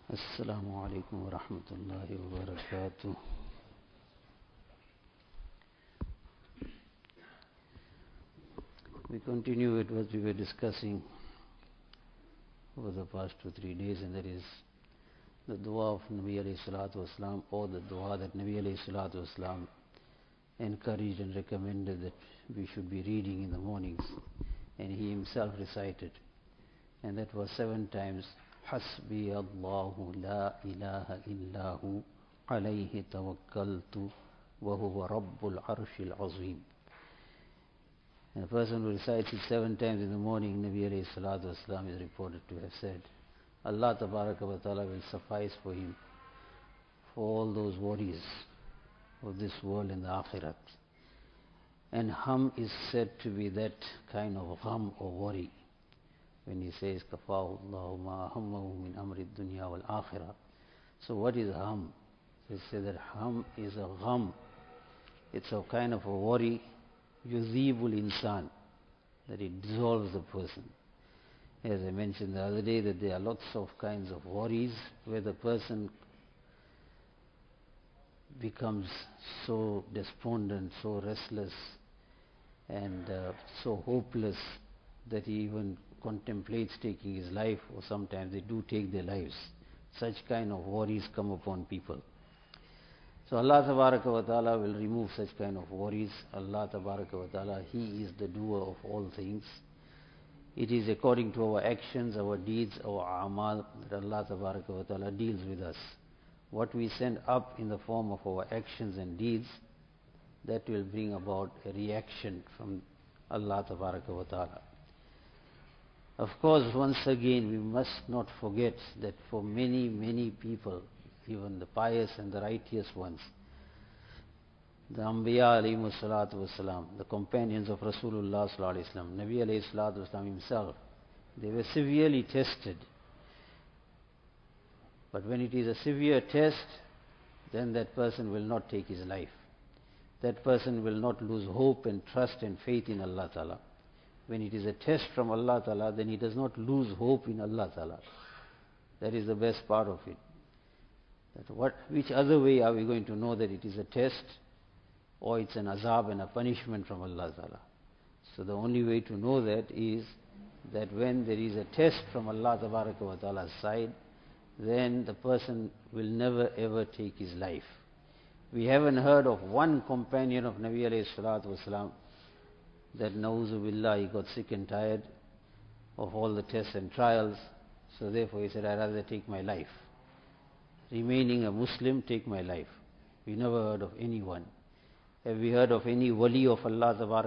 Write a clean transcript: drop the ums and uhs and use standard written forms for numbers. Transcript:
السلام عليكم ورحمة الله وبركاته. We continue with what we were discussing over the past 2-3 days, and that is the dua of Nabi alayhi salatu wasalam, or the dua that Nabi alayhi salatu wasalam encouraged and recommended that we should be reading in the mornings, and he himself recited, and that was 7 times. حسبي الله لا إله إلا هو عليه توكلت وهو رب العرش العظيم. And a person who recites it 7 times in the morning, Nabi alayhi salatu wasalam is reported to have said, Allah tabaraka wa ta'ala will suffice for him for all those worries of this world and the akhirat. And hum is said to be that kind of gham or worry. When he says, Kafahu Allahu ma hammahu min amri dunya wal akhirah. So what is hum? They say that hum is a gham. It's a kind of a worry, yuzibul insan, that it dissolves the person. As I mentioned the other day, that there are lots of kinds of worries where the person becomes so despondent, so restless, and so hopeless that he even contemplates taking his life, or sometimes they do take their lives. Such kind of worries come upon people. So Allah tabaraka wa ta'ala will remove such kind of worries. Allah tabaraka wa ta'ala, He is the doer of all things. It is according to our actions, our deeds, our amal, that Allah tabaraka wa ta'ala deals with us. What we send up in the form of our actions and deeds, that will bring about a reaction from Allah tabaraka wa ta'ala. Of course, once again, we must not forget that for many, many people, even the pious and the righteous ones, the Anbiya alayhimu salatu wasalam, the companions of Rasulullah sallallahu alayhi wasallam, Nabi alayhi salatu wasalam himself, they were severely tested. But when it is a severe test, then that person will not take his life. That person will not lose hope and trust and faith in Allah Ta'ala. When it is a test from Allah Ta'ala, then he does not lose hope in Allah Ta'ala. That is the best part of it. Which other way are we going to know that it is a test, or it's an azab and a punishment from Allah Ta'ala? So the only way to know that is that when there is a test from Allah Ta'ala's side, then the person will never ever take his life. We haven't heard of one companion of Nabi alayhi salatu wasalam that na'uzu billah, he got sick and tired of all the tests and trials, so therefore he said, I'd rather take my life. Remaining a Muslim, take my life. We never heard of anyone. Have we heard of any wali of Allah